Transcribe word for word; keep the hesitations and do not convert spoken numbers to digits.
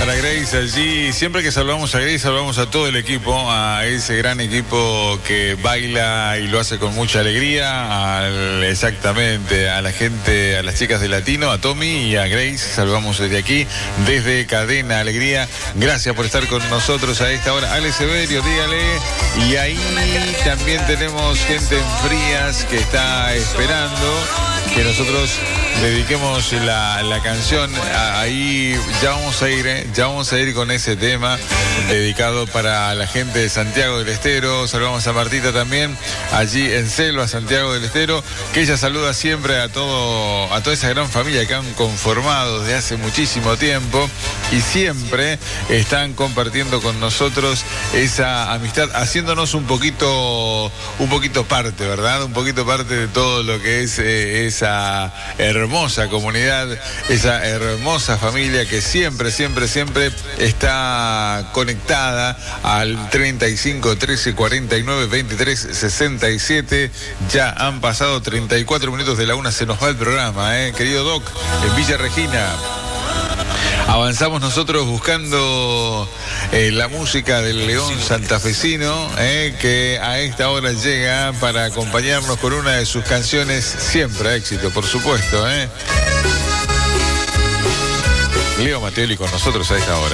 Para Grace allí, siempre que saludamos a Grace, saludamos a todo el equipo, a ese gran equipo que baila y lo hace con mucha alegría, al, exactamente, a la gente, a las chicas de Latino, a Tommy y a Grace, saludamos desde aquí, desde Cadena Alegría. Gracias por estar con nosotros a esta hora. Ale Severio, dígale. Y ahí también tenemos gente en Frías que está esperando que nosotros dediquemos la, la canción. Ahí ya vamos a ir, ¿eh? ya vamos a ir con ese tema dedicado para la gente de Santiago del Estero. Saludamos a Martita también, allí en Selva, Santiago del Estero, que ella saluda siempre a todo, a toda esa gran familia que han conformado desde hace muchísimo tiempo y siempre están compartiendo con nosotros esa amistad, haciéndonos un poquito, un poquito parte, ¿verdad? Un poquito parte de todo lo que es eh, esa hermosa comunidad, esa hermosa familia que siempre, siempre, siempre está conectada al treinta y cinco, trece, cuarenta y nueve, veintitrés, sesenta y siete. Ya han pasado treinta y cuatro minutos de la una, se nos va el programa, ¿eh? Querido Doc, en Villa Regina. Avanzamos nosotros buscando eh, la música del León santafesino, eh, que a esta hora llega para acompañarnos con una de sus canciones, siempre éxito, por supuesto. Eh. Leo Matteoli con nosotros a esta hora.